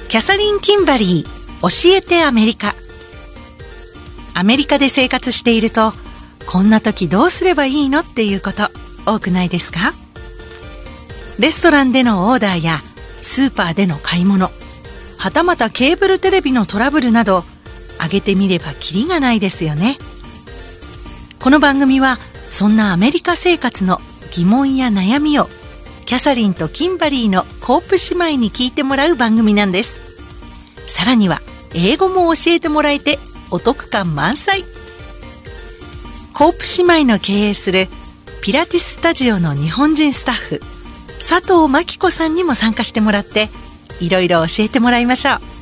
キャサリン・キンバリー、教えてアメリカ。アメリカで生活していると、こんな時どうすればいいのっていうこと多くないですか？レストランでのオーダーやスーパーでの買い物、はたまたケーブルテレビのトラブルなど、挙げてみればキリがないですよね。この番組はそんなアメリカ生活の疑問や悩みをキャサリンとキンバリーのコープ姉妹に聞いてもらう番組なんです。さらには英語も教えてもらえてお得感満載。コープ姉妹の経営するピラティススタジオの日本人スタッフ佐藤真希子さんにも参加してもらって、いろいろ教えてもらいましょう。